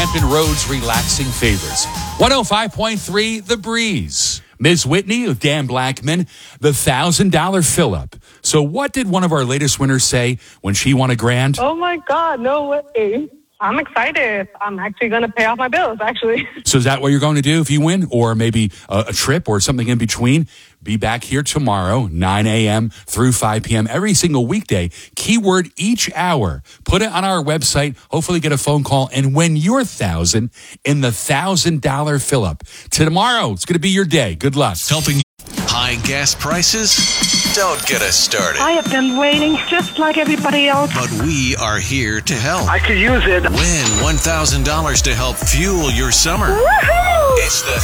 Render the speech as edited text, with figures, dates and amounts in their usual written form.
Hampton Road's relaxing favorites. 105.3 The Breeze. Ms. Whitney with Dan Blackman, the $1,000 fill-up. So what did one of our latest winners say when she won a grand? Oh, my God. No way. I'm excited. I'm actually going to pay off my bills, actually. So is that what you're going to do if you win? Or maybe a trip or something in between? Be back here tomorrow, 9 a.m. through 5 p.m. every single weekday. Keyword each hour. Put it on our website. Hopefully get a phone call and win your $1,000 in the $1,000 fill-up. Tomorrow, it's going to be your day. Good luck. Helping high gas prices? Don't get us started. I have been waiting just like everybody else. But we are here to help. I could use it. Win $1,000 to help fuel your summer. Woohoo! It's the